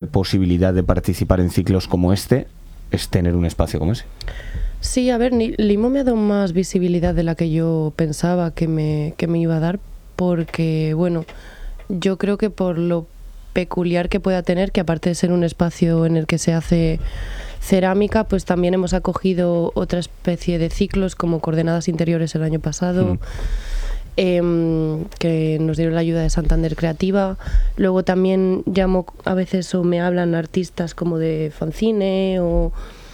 posibilidad de participar en ciclos como este es tener un espacio como ese. Sí, a ver, Limo me ha dado más visibilidad de la que yo pensaba que me iba a dar, porque, bueno, yo creo que por lo peculiar que pueda tener, que aparte de ser un espacio en el que se hace cerámica, pues también hemos acogido otra especie de ciclos como Coordenadas Interiores el año pasado, que nos dieron la ayuda de Santander Creativa. Luego también llamo a veces o me hablan artistas como de fanzine o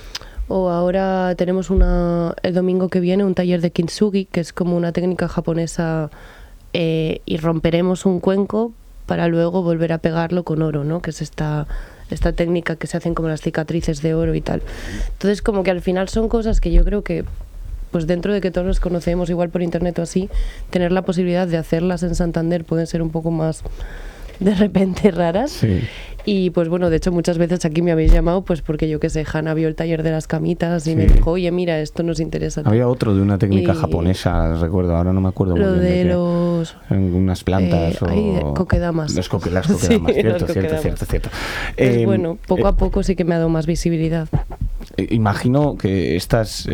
ahora tenemos el domingo que viene un taller de kintsugi, que es como una técnica japonesa, y romperemos un cuenco para luego volver a pegarlo con oro, ¿no? Que es esta técnica que se hacen como las cicatrices de oro y tal. Entonces, como que al final son cosas que yo creo que, pues dentro de que todos los conocemos igual por internet o así, tener la posibilidad de hacerlas en Santander pueden ser un poco más de repente raras. Sí. Y pues bueno, de hecho muchas veces aquí me habéis llamado pues porque yo qué sé, Hanna vio el taller de las camitas y me dijo, oye, mira, esto nos interesa. Había otro de una técnica japonesa, recuerdo, ahora no me acuerdo lo muy bien. De los... unas plantas coquedamas. Las coquedamas, Sí, cierto. Pues bueno, poco a poco sí que me ha dado más visibilidad. Imagino que estas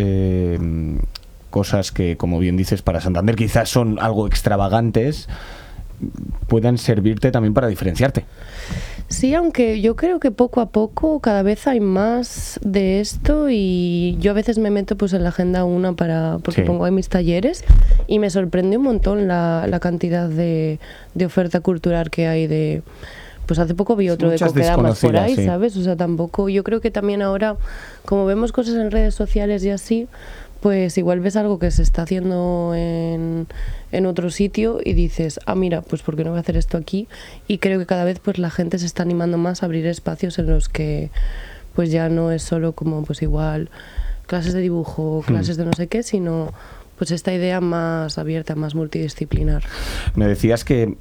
cosas que, como bien dices, para Santander quizás son algo extravagantes, puedan servirte también para diferenciarte. Sí, aunque yo creo que poco a poco cada vez hay más de esto y yo a veces me meto pues en la agenda porque pongo ahí mis talleres y me sorprende un montón la cantidad de oferta cultural que hay pues hace poco vi otro de coquedamas por ahí, ¿sabes? O sea, tampoco, yo creo que también ahora, como vemos cosas en redes sociales y así, pues igual ves algo que se está haciendo en otro sitio y dices, mira, pues ¿por qué no voy a hacer esto aquí? Y creo que cada vez pues la gente se está animando más a abrir espacios en los que pues ya no es solo como pues igual clases de dibujo, clases de no sé qué, sino pues esta idea más abierta, más multidisciplinar. Me decías que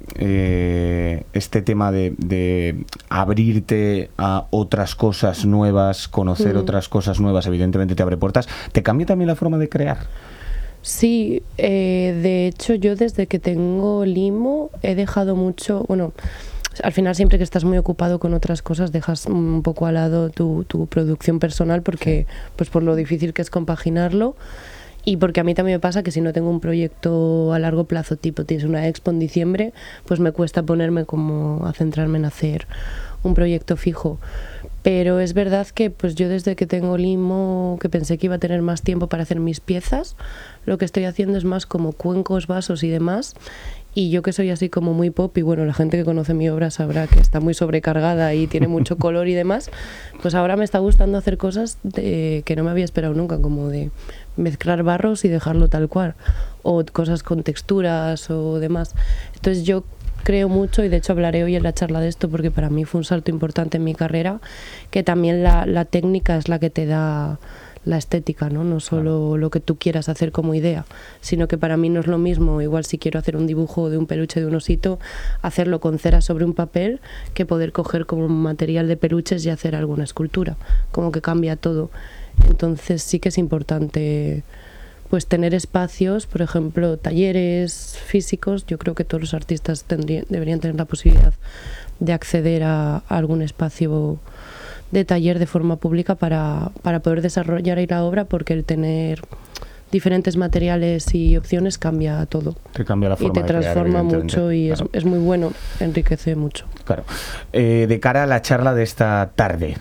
este tema de abrirte a otras cosas nuevas, conocer otras cosas nuevas, evidentemente te abre puertas. ¿Te cambia también la forma de crear? Sí, de hecho yo desde que tengo Limo he dejado mucho, bueno, al final siempre que estás muy ocupado con otras cosas dejas un poco al lado tu producción personal porque pues por lo difícil que es compaginarlo. Y porque a mí también me pasa que si no tengo un proyecto a largo plazo, tipo tienes una expo en diciembre, pues me cuesta ponerme como a centrarme en hacer un proyecto fijo. Pero es verdad que pues yo desde que tengo Limo, que pensé que iba a tener más tiempo para hacer mis piezas, lo que estoy haciendo es más como cuencos, vasos y demás. Y yo que soy así como muy pop, y bueno, la gente que conoce mi obra sabrá que está muy sobrecargada y tiene mucho color y demás, pues ahora me está gustando hacer cosas que no me había esperado nunca, como de mezclar barros y dejarlo tal cual, o cosas con texturas o demás. Entonces yo creo mucho, y de hecho hablaré hoy en la charla de esto porque para mí fue un salto importante en mi carrera, que también la técnica es la que te da la estética, ¿no? Solo lo que tú quieras hacer como idea, sino que para mí no es lo mismo, igual si quiero hacer un dibujo de un peluche de un osito, hacerlo con cera sobre un papel, que poder coger como material de peluches y hacer alguna escultura, como que cambia todo. Entonces sí que es importante pues tener espacios, por ejemplo, talleres físicos. Yo creo que todos los artistas deberían tener la posibilidad de acceder a algún espacio de taller de forma pública para poder desarrollar ahí la obra, porque el tener diferentes materiales y opciones cambia todo. Te cambia la forma y te transforma mucho y claro. es muy bueno, enriquece mucho. Claro. De cara a la charla de esta tarde,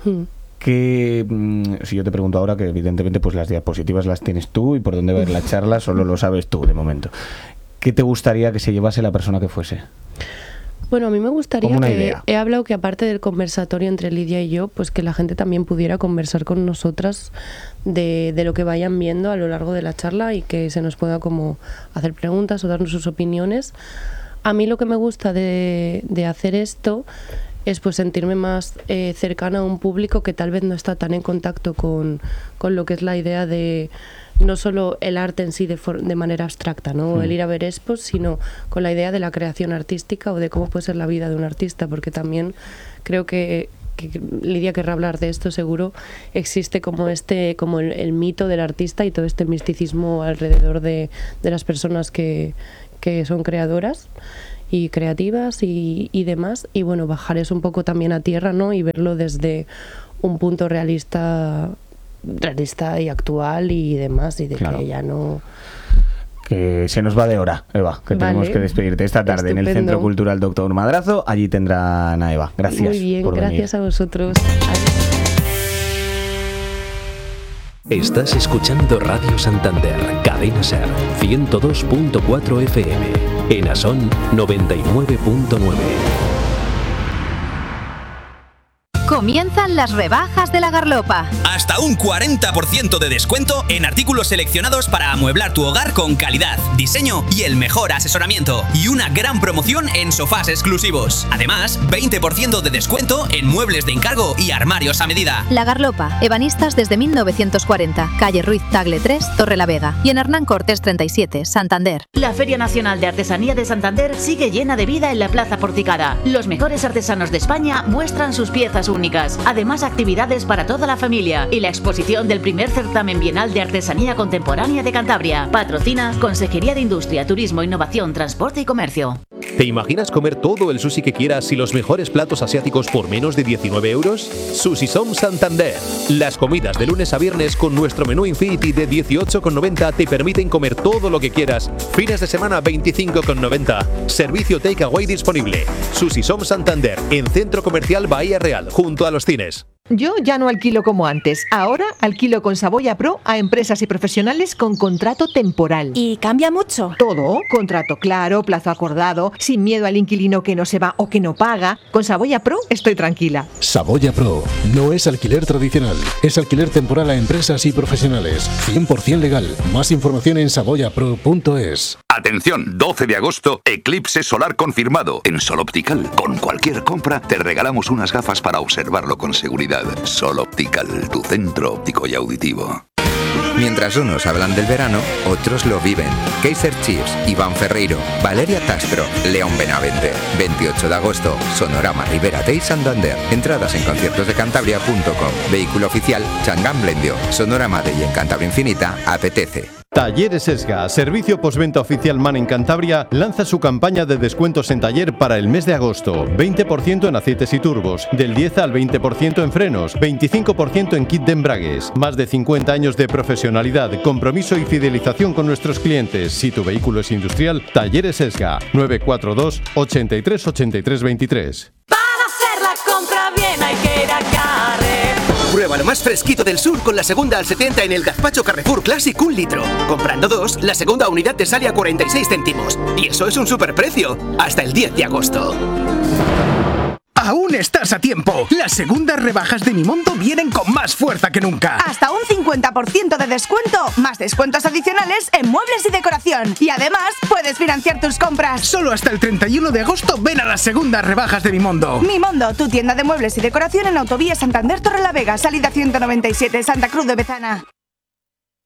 que si yo te pregunto ahora, que evidentemente pues las diapositivas las tienes tú y por dónde va a ir la charla solo lo sabes tú de momento, ¿qué te gustaría que se llevase la persona que fuese? Bueno, a mí me gustaría que he hablado que aparte del conversatorio entre Lidia y yo, pues que la gente también pudiera conversar con nosotras de lo que vayan viendo a lo largo de la charla y que se nos pueda como hacer preguntas o darnos sus opiniones. A mí lo que me gusta de hacer esto es pues sentirme más cercana a un público que tal vez no está tan en contacto con lo que es la idea de no solo el arte en sí de manera abstracta, ¿no? El ir a ver expos, sino con la idea de la creación artística o de cómo puede ser la vida de un artista, porque también creo que Lidia querrá hablar de esto seguro. Existe como el mito del artista y todo este misticismo alrededor de las personas que son creadoras. y creativas y demás. Y bueno, bajar eso un poco también a tierra, ¿no? Y verlo desde un punto realista y actual y demás, y de que ya no... Que se nos va de hora, Eva, que tenemos que despedirte esta tarde. Estupendo. En el Centro Cultural Dr. Madrazo. Allí tendrán a Eva. Gracias. Muy bien, por gracias venir. a vosotros. Estás escuchando Radio Santander, Cadena Ser, 102.4 FM, en Asón 99.9. Comienzan las rebajas de la Garlopa. Hasta un 40% de descuento en artículos seleccionados para amueblar tu hogar con calidad, diseño y el mejor asesoramiento. Y una gran promoción en sofás exclusivos. Además, 20% de descuento en muebles de encargo y armarios a medida. La Garlopa, ebanistas desde 1940, calle Ruiz Tagle 3, Torrelavega. Y en Hernán Cortés 37, Santander. La Feria Nacional de Artesanía de Santander sigue llena de vida en la Plaza Porticada. Los mejores artesanos de España muestran sus piezas únicas. Además, actividades para toda la familia y la exposición del primer certamen bienal de artesanía contemporánea de Cantabria. Patrocina Consejería de Industria, Turismo, Innovación, Transporte y Comercio. ¿Te imaginas comer todo el sushi que quieras y los mejores platos asiáticos por menos de 19 euros? Sushi Som Santander. Las comidas de lunes a viernes con nuestro menú Infinity de 18,90 te permiten comer todo lo que quieras. Fines de semana 25,90. Servicio takeaway disponible. Sushi Som Santander, en Centro Comercial Bahía Real, junto a los cines. Yo ya no alquilo como antes. Ahora alquilo con Saboya Pro a empresas y profesionales con contrato temporal. ¿Y cambia mucho? Todo. Contrato claro, plazo acordado, sin miedo al inquilino que no se va o que no paga. Con Saboya Pro estoy tranquila. Saboya Pro no es alquiler tradicional. Es alquiler temporal a empresas y profesionales. 100% legal. Más información en saboyapro.es. Atención, 12 de agosto, eclipse solar confirmado en Sol Optical. Con cualquier compra te regalamos unas gafas para observarlo con seguridad. Sol Optical, tu centro óptico y auditivo. Mientras unos hablan del verano, otros lo viven. Kaiser Chiefs, Iván Ferreiro, Valeria Castro, León Benavente. 28 de agosto, Sonorama Ribera Day Santander. Entradas en conciertosdecantabria.com. Vehículo oficial, Chang'an Blendio. Sonorama Day en Cantabria Infinita, apetece. Talleres Esga, servicio postventa oficial MAN en Cantabria, lanza su campaña de descuentos en taller para el mes de agosto. 20% en aceites y turbos, del 10 al 20% en frenos, 25% en kit de embragues. Más de 50 años de profesionalidad, compromiso y fidelización con nuestros clientes. Si tu vehículo es industrial, Talleres Esga, 942 83 83 23. Para hacer la compra bien hay que ir a Carrefour. Prueba lo más fresquito del sur con la segunda al 70 en el gazpacho Carrefour Classic 1 litro. Comprando 2, la segunda unidad te sale a 46 céntimos. Y eso es un superprecio. Hasta el 10 de agosto. Aún estás a tiempo. Las segundas rebajas de Mimondo vienen con más fuerza que nunca. Hasta un 50% de descuento, más descuentos adicionales en muebles y decoración. Y además, puedes financiar tus compras. Solo hasta el 31 de agosto ven a las segundas rebajas de Mimondo. Mimondo, tu tienda de muebles y decoración en Autovía Santander Torrelavega, salida 197, Santa Cruz de Bezana.